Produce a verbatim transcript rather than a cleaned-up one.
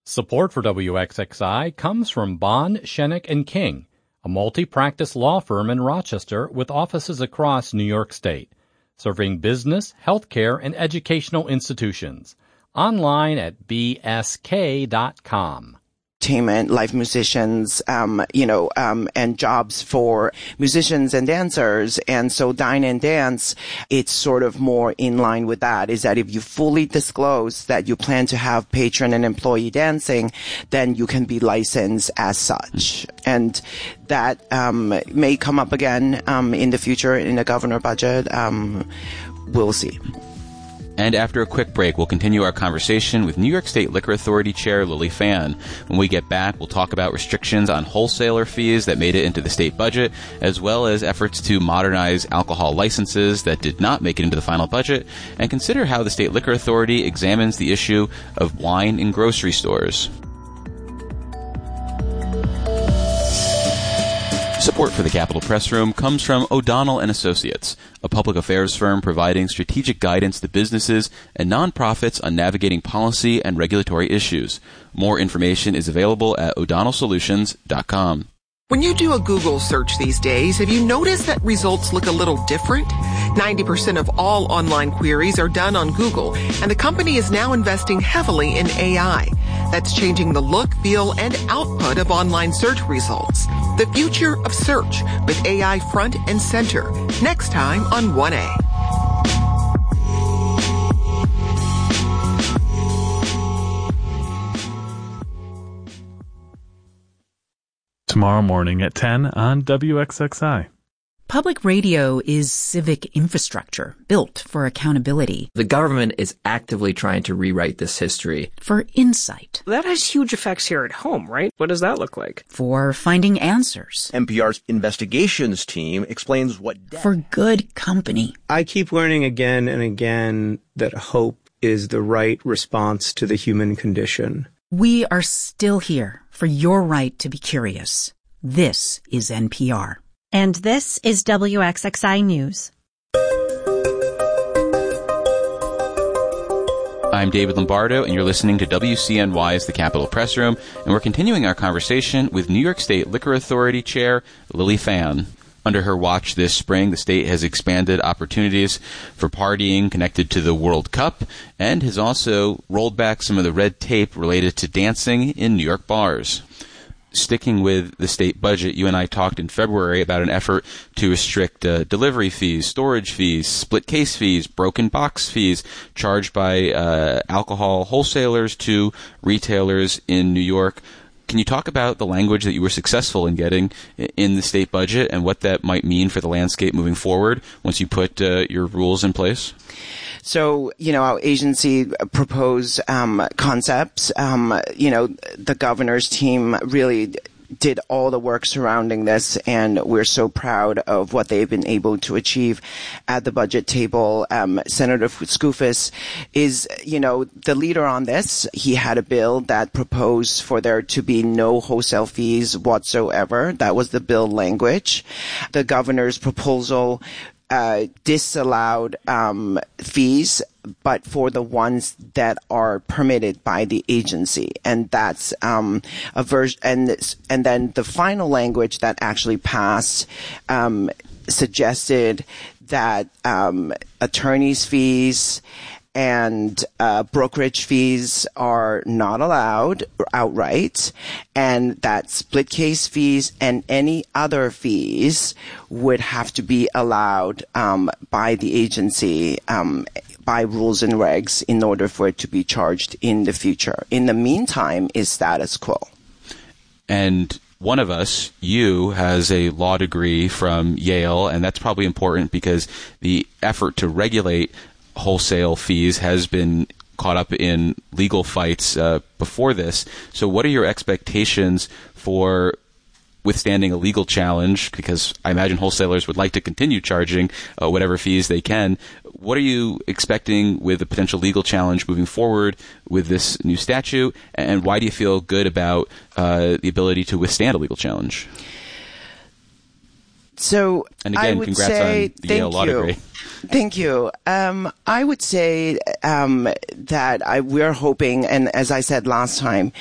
Support for W X X I comes from Bond, Shenick and King, a multi-practice law firm in Rochester with offices across New York State, serving business, healthcare, and educational institutions. Online at b s k dot com. Entertainment, live musicians, um, you know, um, and jobs for musicians and dancers. And so Dine and Dance, it's sort of more in line with that, is that if you fully disclose that you plan to have patron and employee dancing, then you can be licensed as such. And that um, may come up again um, in the future in the governor budget. Um, we'll see. And after a quick break, we'll continue our conversation with New York State Liquor Authority Chair Lily Fan. When we get back, we'll talk about restrictions on wholesaler fees that made it into the state budget, as well as efforts to modernize alcohol licenses that did not make it into the final budget, and consider how the State Liquor Authority examines the issue of wine in grocery stores. Support for the Capitol Press Room comes from O'Donnell and Associates, a public affairs firm providing strategic guidance to businesses and nonprofits on navigating policy and regulatory issues. More information is available at o'donnell solutions dot com. When you do a Google search these days, have you noticed that results look a little different? ninety percent of all online queries are done on Google, and the company is now investing heavily in A I. That's changing the look, feel, and output of online search results. The future of search with A I front and center. Next time on one A. Tomorrow morning at ten on W X X I. Public radio is civic infrastructure built for accountability. The government is actively trying to rewrite this history. For insight. That has huge effects here at home, right? What does that look like? For finding answers. N P R's investigations team explains what... Death. For good company. I keep learning again and again that hope is the right response to the human condition. We are still here for your right to be curious. This is N P R. And this is W X X I News. I'm David Lombardo, and you're listening to W C N Y's The Capitol Press Room, and we're continuing our conversation with New York State Liquor Authority Chair Lily Fan. Under her watch this spring, the state has expanded opportunities for partying connected to the World Cup and has also rolled back some of the red tape related to dancing in New York bars. Sticking with the state budget, you and I talked in February about an effort to restrict uh, delivery fees, storage fees, split case fees, broken box fees charged by uh, alcohol wholesalers to retailers in New York. Can you talk about the language that you were successful in getting in the state budget and what that might mean for the landscape moving forward once you put uh, your rules in place? So, you know, our agency proposed um, concepts. Um, you know, the governor's team really did all the work surrounding this, and we're so proud of what they've been able to achieve at the budget table. Um, Senator Skoufis is, you know, the leader on this. He had a bill that proposed for there to be no wholesale fees whatsoever. That was the bill language. The governor's proposal Uh, disallowed um, fees, but for the ones that are permitted by the agency, and that's um, a version. And and then the final language that actually passed um, suggested that um, attorneys' fees and uh, brokerage fees are not allowed outright, and that split case fees and any other fees would have to be allowed um, by the agency um, by rules and regs in order for it to be charged in the future. In the meantime, is status quo. And one of us, you, has a law degree from Yale, and that's probably important because the effort to regulate wholesale fees has been caught up in legal fights uh, before this. So what are your expectations for withstanding a legal challenge? Because I imagine wholesalers would like to continue charging uh, whatever fees they can. What are you expecting with a potential legal challenge moving forward with this new statute? And why do you feel good about uh, the ability to withstand a legal challenge? So and again, I would congrats say, on the Yale Law degree. Thank you. Um, I would say um, that I, we're hoping, and as I said last time,